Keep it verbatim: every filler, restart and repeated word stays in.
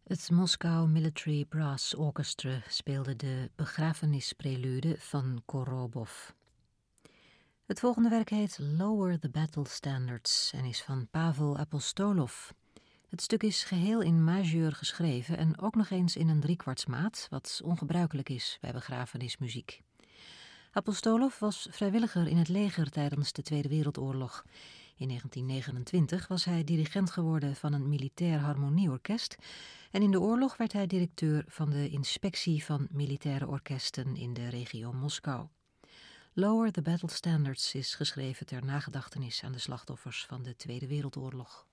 Het Moscow Military Brass Orchestra speelde de begrafenisprelude van Korobov. Het volgende werk heet Lower the Battle Standards en is van Pavel Apostolov. Het stuk is geheel in majeur geschreven en ook nog eens in een driekwartsmaat, wat ongebruikelijk is bij begrafenismuziek. Apostolov was vrijwilliger in het leger tijdens de Tweede Wereldoorlog. In negentien negenentwintig was hij dirigent geworden van een militair harmonieorkest en in de oorlog werd hij directeur van de inspectie van militaire orkesten in de regio Moskou. Lower the Battle Standards is geschreven ter nagedachtenis aan de slachtoffers van de Tweede Wereldoorlog.